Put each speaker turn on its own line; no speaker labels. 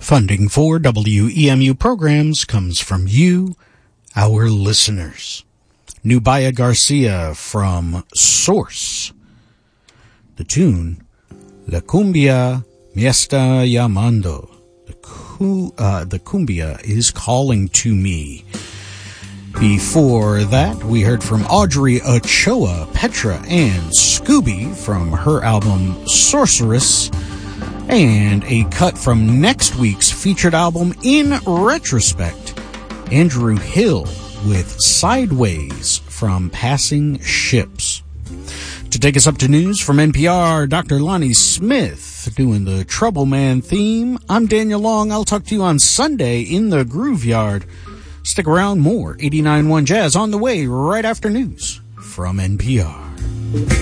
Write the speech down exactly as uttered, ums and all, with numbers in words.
Funding for W E M U programs comes from you, our listeners. Nubia Garcia from Source. The tune, La Cumbia Me Está Llamando. The, cu- uh, the cumbia is calling to me. Before that, we heard from Audrey Ochoa, Petra, and Scooby from her album Sorceress, and a cut from next week's featured album In Retrospect, Andrew Hill with Sideways from Passing Ships. To take us up to news from N P R, Doctor Lonnie Smith doing the Trouble Man theme. I'm Daniel Long. I'll talk to you on Sunday in the Groove Yard. Stick around, more eighty-nine point one Jazz on the way right after news from N P R.